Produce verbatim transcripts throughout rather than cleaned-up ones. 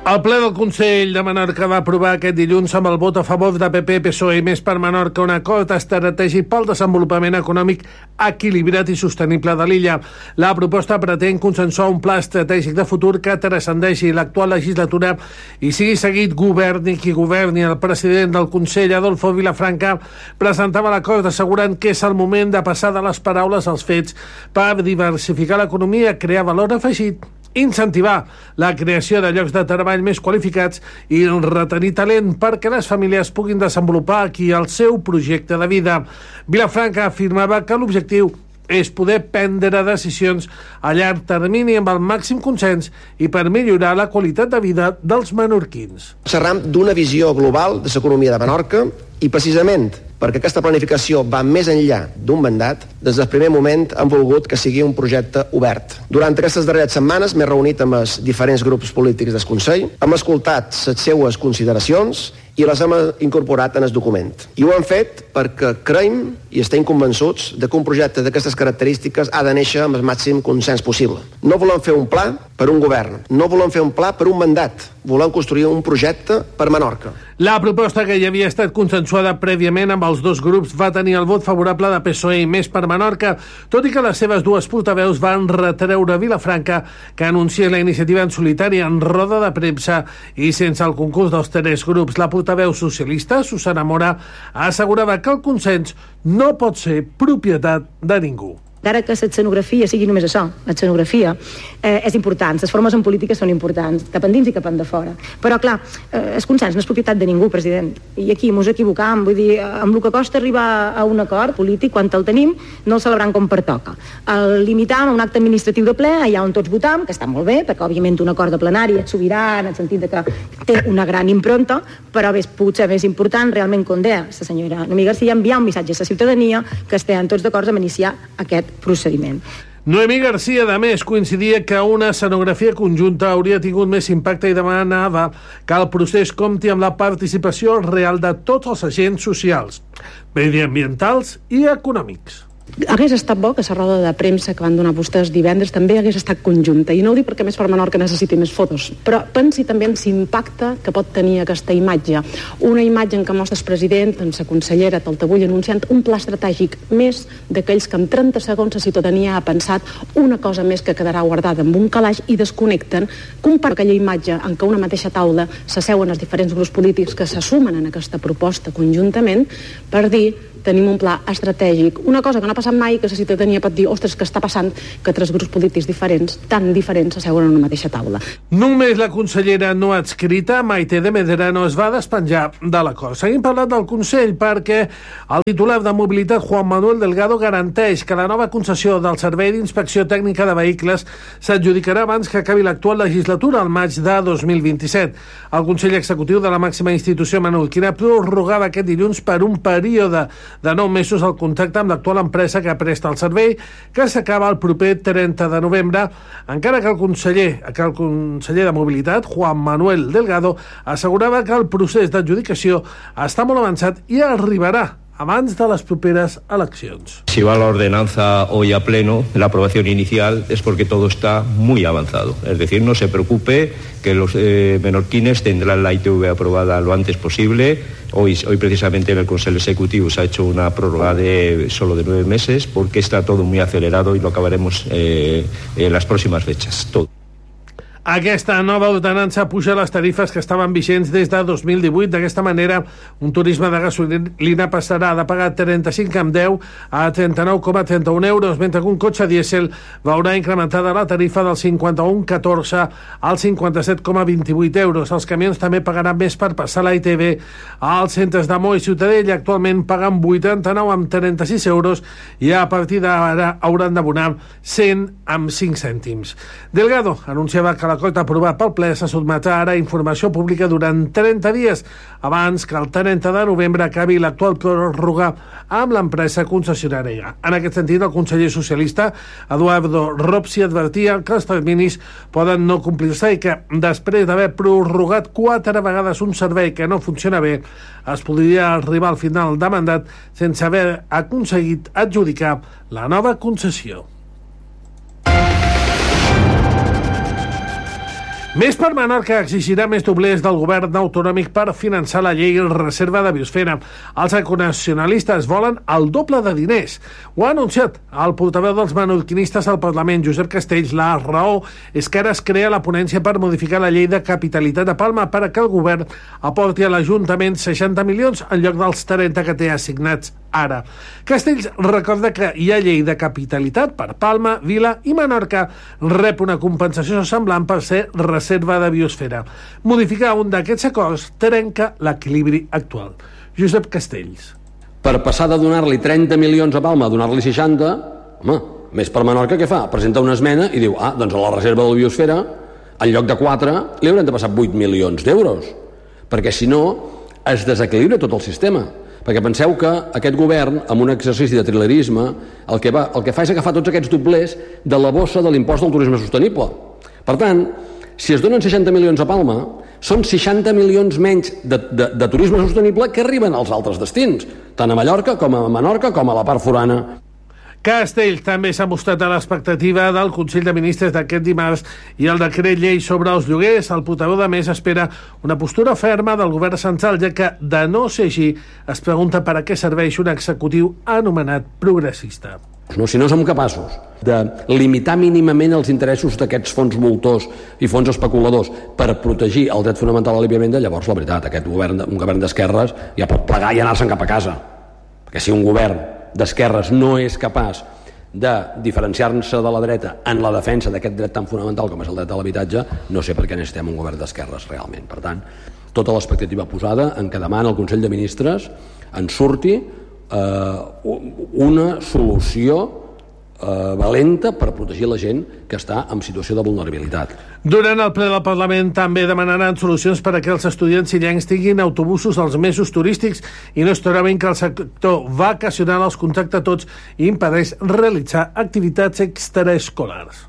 El ple del Consell de Menorca va aprovar aquest dilluns amb el vot a favor de P P, P S O E i Més per Menorca un acord estratègic pel desenvolupament econòmic equilibrat i sostenible de l'illa. La proposta pretén consensuar un pla estratègic de futur que transcendeixi l'actual legislatura i sigui seguit governi qui governi. El president del Consell, Adolfo Vilafranca, presentava l'acord assegurant que és el moment de passar de les paraules als fets per diversificar l'economia, crear valor afegit, incentivar la creació de llocs de treball més qualificats i retenir talent perquè les famílies puguin desenvolupar aquí el seu projecte de vida. Vilafranca afirmava que l'objectiu és poder prendre decisions a llarg termini amb el màxim consens i per millorar la qualitat de vida dels menorquins. Xerram d'una visió global de l'economia de Menorca i precisament perquè aquesta planificació va més enllà d'un mandat, des del primer moment han volgut que sigui un projecte obert. Durant aquestes darreres setmanes m'he reunit amb els diferents grups polítics del Consell, hem escoltat les seues consideracions i les hem incorporat en el document. I ho hem fet perquè creiem i estem convençuts de que un projecte d'aquestes característiques ha de néixer amb el màxim consens possible. No volem fer un pla per un govern, no volem fer un pla per un mandat, volem construir un projecte per Menorca. La proposta, que ja havia estat consensuada prèviament amb els dos grups, va tenir el vot favorable de P S O E i Més per Menorca, tot i que les seves dues portaveus van retreure a Vilafranca que anunciés la iniciativa en solitari en roda de premsa i sense el concurs dels tres grups. La portaveu socialista, Susana Mora, assegurava que el consens no pot ser propietat de ningú. Encara que l'escenografia sigui només això, l'escenografia eh, és important, les formes en política són importants, cap endins i cap endefora. Però, clar, eh, el consens no és propietat de ningú, president. I aquí mos equivocam, vull dir, amb el que costa arribar a un acord polític, quan el tenim, no el celebrem com pertoca. El limitam a un acte administratiu de ple, allà on tots votam, que està molt bé, perquè, òbviament, un acord de plenari és sobirà, en el sentit de que té una gran impronta, però bé, potser més important, realment, com deia la senyora Noemí Garcia, enviar un missatge a la ciutadania que estem tots d'acord amb iniciar aquest procediment. Noemí Garcia, a més, coincidia que una escenografia conjunta hauria tingut més impacte i demanava que el procés compti amb la participació real de tots els agents socials, mediambientals i econòmics. Hagués estat bo que la roda de premsa que van donar vostès divendres també hagués estat conjunta, i no ho dic perquè Més per Menorca necessiti més fotos, però pensi també en l'impacte que pot tenir aquesta imatge, una imatge en què mostra el president, en la consellera Taltabull, anunciant un pla estratègic més d'aquells que en trenta segons la ciutadania ha pensat una cosa més que quedarà guardada en un calaix i desconnecten, compara aquella imatge en què una mateixa taula s'asseuen els diferents grups polítics que s'assumen en aquesta proposta conjuntament per dir tenim un pla estratègic, una cosa que no ha passat mai, que la ciutadania pot dir, ostres, que està passant que tres grups polítics diferents, tan diferents, s'asseuen en una mateixa taula. Només la consellera no adscrita, Maite de Medrano, es va despenjar de l'acord. Seguim parlant del Consell perquè el titular de Mobilitat, Juan Manuel Delgado, garanteix que la nova concessió del Servei d'Inspecció Tècnica de Vehicles s'adjudicarà abans que acabi l'actual legislatura, al maig de dos mil vint-i-set. El Consell Executiu de la màxima institució menorquina prorrogava aquest dilluns per un període de nou mesos el contracte amb l'actual empresa que presta el servei, que s'acaba el proper trenta de novembre, encara que el conseller, que el conseller de Mobilitat, Juan Manuel Delgado, assegurava que el procés d'adjudicació està molt avançat i arribarà abans de las properas eleccions. Si va la ordenanza hoy a pleno, la aprobación inicial, es porque todo está muy avanzado. Es decir, no se preocupe, que los eh, menorquines tendrán la I T V aprobada lo antes posible. Hoy, hoy precisamente en el Consejo Ejecutivo se ha hecho una prórroga de solo de nueve meses porque está todo muy acelerado y lo acabaremos eh, en las próximas fechas. Todo. Aquesta nova ordenança puja les tarifes que estaven vigents des de dos mil divuit. D'aquesta manera, un turisme de gasolina passarà de pagar trenta-cinc coma deu a trenta-nou coma trenta-un euros, mentre que un cotxe dièsel veurà incrementada la tarifa del cinquanta-un coma catorze al cinquanta-set coma vint-i-vuit euros. Els camions també pagaran més per passar la I T V als centres de Mo i Ciutadella. Actualment paguen vuitanta-nou coma trenta-sis euros i a partir d'ara hauran d'abonar cent coma cinc cèntims. Delgado anunciava que la l'acord aprovat pel ple se sotmetrà ara a informació pública durant trenta dies, abans que el trenta de novembre acabi l'actual pròrroga amb l'empresa concessionària. En aquest sentit, el conseller socialista Eduardo Ropsi advertia que els terminis poden no complir-se i que, després d'haver prorrogat quatre vegades un servei que no funciona bé, es podria arribar al final de mandat sense haver aconseguit adjudicar la nova concessió. Més per Menorca exigirà més doblers del govern autonòmic per finançar la llei reserva de biosfera. Els econacionalistes volen el doble de diners. Ho ha anunciat el portaveu dels menorquinistes al Parlament, Josep Castells. La raó és que ara es crea la ponència per modificar la llei de capitalitat de Palma per a que el govern aporti a l'Ajuntament seixanta milions en lloc dels trenta que té assignats ara. Castells recorda que hi ha llei de capitalitat per Palma, Vila i Menorca. Rep una compensació semblant per ser reserva de biosfera. Modificar un d'aquests acords trenca l'equilibri actual. Josep Castells. Per passar de donar-li trenta milions a Palma a donar-li seixanta, home, més per Menorca què fa? Presenta una esmena i diu, ah, doncs a la reserva de la biosfera, en lloc de quatre, li haurem de passar vuit milions d'euros, perquè si no es desequilibra tot el sistema. Perquè penseu que aquest govern, amb un exercici de trilerisme, el que, va, el que fa és agafar tots aquests doblers de la bossa de l'impost del turisme sostenible. Per tant, si es donen seixanta milions a Palma, són seixanta milions menys de, de, de turisme sostenible que arriben als altres destins, tant a Mallorca com a Menorca com a la part forana. Castells també s'ha mostrat a l'expectativa del Consell de Ministres d'aquest dimarts i el decret llei sobre els lloguers. El portaveu de Més espera una postura ferma del govern central, ja que, de no ser així, es pregunta per a què serveix un executiu anomenat progressista. No, si no som capaços de limitar mínimament els interessos d'aquests fons voltors i fons especuladors per protegir el dret fonamental a la vivenda, llavors, la veritat, aquest govern, un govern d'esquerres ja pot plegar i anar-se'n cap a casa. Perquè si un govern d'esquerres no és capaç de diferenciar-se de la dreta en la defensa d'aquest dret tan fonamental com és el dret a l'habitatge, no sé per què necessitem un govern d'esquerres realment. Per tant, tota l'expectativa posada en què demà el Consell de Ministres en surti eh, una solució eh, valenta per protegir la gent que està en situació de vulnerabilitat. Durant el ple del Parlament també demanaran solucions per a que els estudiants illencs tinguin autobusos als mesos turístics i no es trobin que el sector vacacional els contracta tots i impedeix realitzar activitats extraescolars.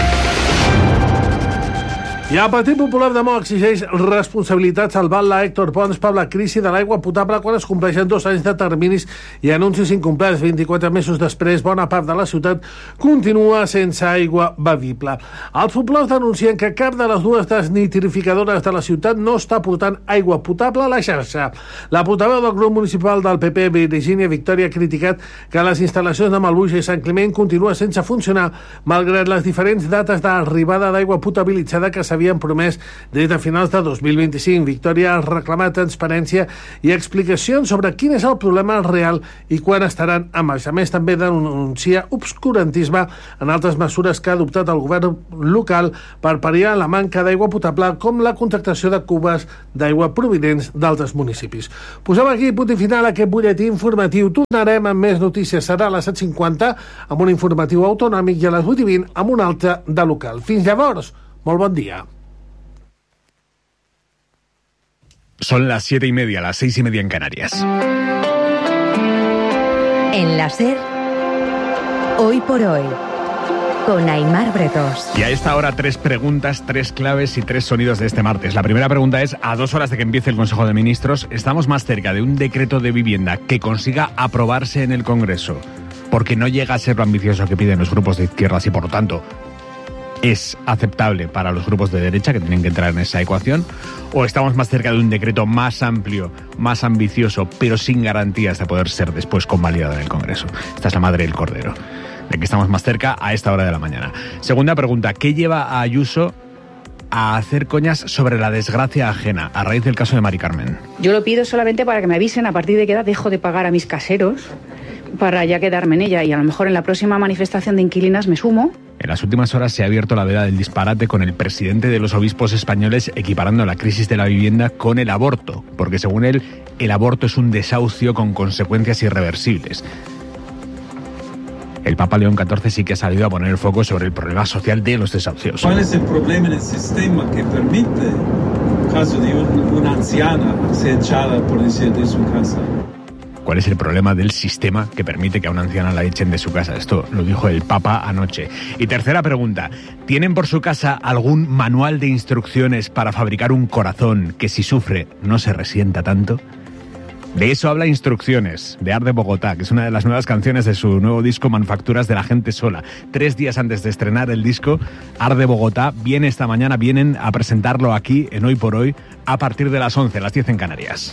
I el Partit Popular de Mo exigeix responsabilitats al batlle Héctor Pons per la crisi de l'aigua potable quan es compleixen dos anys de terminis i anuncis incomplerts. vint-i-quatre mesos després, bona part de la ciutat continua sense aigua bevible. Els populars denuncien que cap de les dues desnitrificadores de la ciutat no està portant aigua potable a la xarxa. La portaveu del grup municipal del P P, Virginia Victoria, ha criticat que les instal·lacions de Malbuja i Sant Climent continuen sense funcionar, malgrat les diferents dates d'arribada d'aigua potabilitzada que s'havien promès des de finals de dos mil vint-i-cinc. Victòria ha reclamat transparència i explicacions sobre quin és el problema real i quan estaran a marxa. A més, també denuncia obscurantisme en altres mesures que ha adoptat el govern local per pal·liar la manca d'aigua potable, com la contractació de cubes d'aigua provinents d'altres municipis. Posem aquí punt i final a aquest butlletí informatiu. Tornarem amb més notícies. Serà a les set cinquanta amb un informatiu autonòmic i a les vuit i vint amb un altre de local. Fins llavors, molt bon dia. Son las siete y media, las seis y media en Canarias. En la SER, Hoy por Hoy, con Aimar Bretos. Y a esta hora, tres preguntas, tres claves y tres sonidos de este martes. La primera pregunta es, a dos horas de que empiece el Consejo de Ministros, ¿estamos más cerca de un decreto de vivienda que consiga aprobarse en el Congreso? Porque no llega a ser lo ambicioso que piden los grupos de izquierdas y, por lo tanto, es aceptable para los grupos de derecha que tienen que entrar en esa ecuación, o estamos más cerca de un decreto más amplio, más ambicioso, pero sin garantías de poder ser después convalidado en el Congreso. Esta es la madre del cordero, de que estamos más cerca a esta hora de la mañana. Segunda pregunta, ¿qué lleva a Ayuso a hacer coñas sobre la desgracia ajena a raíz del caso de Mari Carmen? Yo lo pido solamente para que me avisen a partir de qué edad dejo de pagar a mis caseros para ya quedarme en ella, y a lo mejor en la próxima manifestación de inquilinas me sumo. En las últimas horas se ha abierto la veda del disparate con el presidente de los obispos españoles equiparando la crisis de la vivienda con el aborto, porque según él, el aborto es un desahucio con consecuencias irreversibles. El Papa León catorce sí que ha salido a poner el foco sobre el problema social de los desahucios. ¿Cuál es el problema en el sistema que permite, en caso de un, una anciana ser echada, por decir, de su casa? ¿Cuál es el problema del sistema que permite que a una anciana la echen de su casa? Esto lo dijo el Papa anoche. Y tercera pregunta, ¿tienen por su casa algún manual de instrucciones para fabricar un corazón que si sufre no se resienta tanto? De eso habla Instrucciones, de Arde Bogotá, que es una de las nuevas canciones de su nuevo disco Manufacturas de la Gente Sola. Tres días antes de estrenar el disco, Arde Bogotá viene esta mañana, vienen a presentarlo aquí en Hoy por Hoy a partir de las once, las diez en Canarias.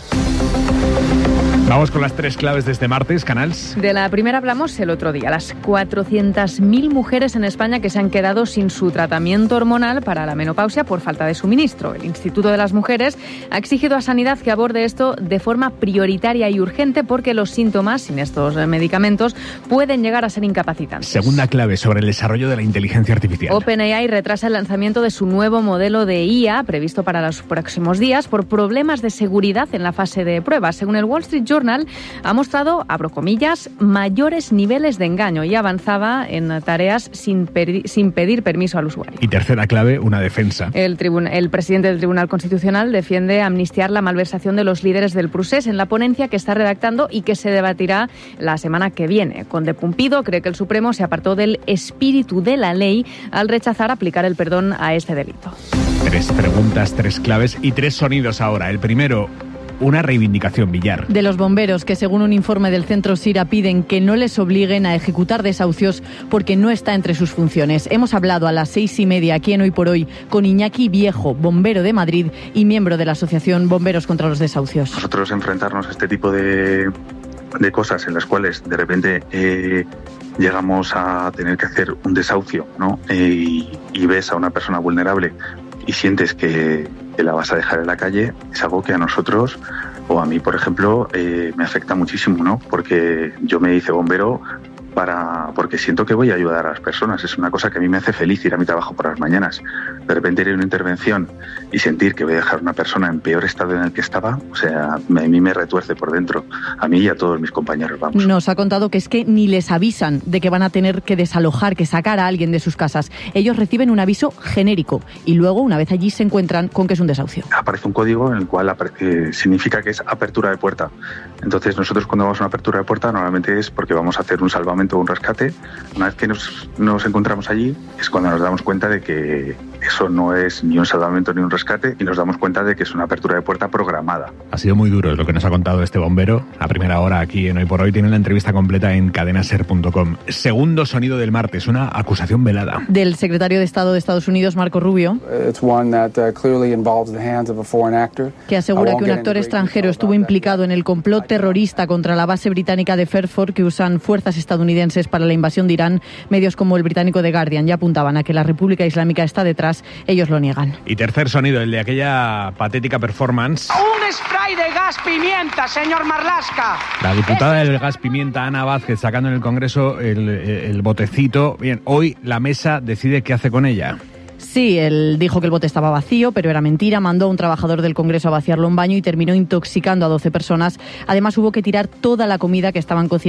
Vamos con las tres claves de este martes, Canals. De la primera hablamos el otro día, las cuatrocientas mil mujeres en España que se han quedado sin su tratamiento hormonal para la menopausia por falta de suministro. El Instituto de las Mujeres ha exigido a Sanidad que aborde esto de forma prioritaria y urgente porque los síntomas sin estos medicamentos pueden llegar a ser incapacitantes. Segunda clave sobre el desarrollo de la inteligencia artificial. OpenAI retrasa el lanzamiento de su nuevo modelo de I A previsto para los próximos días por problemas de seguridad en la fase de pruebas. Según el Wall Street Journal, ha mostrado, abro comillas, mayores niveles de engaño y avanzaba en tareas sin, per- sin pedir permiso al usuario. Y tercera clave, una defensa. El, tribun- el presidente del Tribunal Constitucional defiende amnistiar la malversación de los líderes del procés en la ponencia que está redactando y que se debatirá la semana que viene. Conde Pumpido cree que el Supremo se apartó del espíritu de la ley al rechazar aplicar el perdón a este delito. Tres preguntas, tres claves y tres sonidos ahora. El primero, una reivindicación, Villar. De los bomberos que, según un informe del Centro Sira, piden que no les obliguen a ejecutar desahucios porque no está entre sus funciones. Hemos hablado a las seis y media aquí en Hoy por Hoy con Iñaki Viejo, bombero de Madrid y miembro de la Asociación Bomberos contra los Desahucios. Nosotros enfrentarnos a este tipo de, de cosas en las cuales de repente eh, llegamos a tener que hacer un desahucio, ¿no? Eh, y, y ves a una persona vulnerable y sientes que, que la vas a dejar en la calle, es algo que a nosotros, o a mí, por ejemplo, eh, me afecta muchísimo, ¿no? Porque yo me hice bombero para porque siento que voy a ayudar a las personas. Es una cosa que a mí me hace feliz ir a mi trabajo por las mañanas. De repente ir a una intervención y sentir que voy a dejar a una persona en peor estado en el que estaba, o sea, a mí me retuerce por dentro. A mí y a todos mis compañeros, vamos. Nos ha contado que es que ni les avisan de que van a tener que desalojar, que sacar a alguien de sus casas. Ellos reciben un aviso genérico y luego, una vez allí, se encuentran con que es un desahucio. Aparece un código en el cual aparece, significa que es apertura de puerta. Entonces nosotros cuando vamos a una apertura de puerta normalmente es porque vamos a hacer un salvamento o un rescate. Una vez que nos, nos encontramos allí es cuando nos damos cuenta de que eso no es ni un salvamento ni un rescate y nos damos cuenta de que es una apertura de puerta programada. Ha sido muy duro lo que nos ha contado este bombero a primera hora aquí en Hoy por Hoy. Tienen la entrevista completa en cadena ser punto com. Segundo sonido del martes, una acusación velada. Del secretario de Estado de Estados Unidos, Marco Rubio, que asegura que un actor extranjero estuvo implicado en el complot terrorista contra la base británica de Fairford que usan fuerzas estadounidenses para la invasión de Irán. Medios como el británico The Guardian ya apuntaban a que la República Islámica está detrás. Ellos lo niegan. Y tercer sonido, el de aquella patética performance. Un spray de gas pimienta, señor Marlaska. La diputada del gas pimienta, Ana Vázquez, sacando en el Congreso el, el botecito. Bien, hoy la mesa decide qué hace con ella. Sí, él dijo que el bote estaba vacío, pero era mentira. Mandó a un trabajador del Congreso a vaciarlo en un baño y terminó intoxicando a doce personas. Además, hubo que tirar toda la comida que estaban cocinando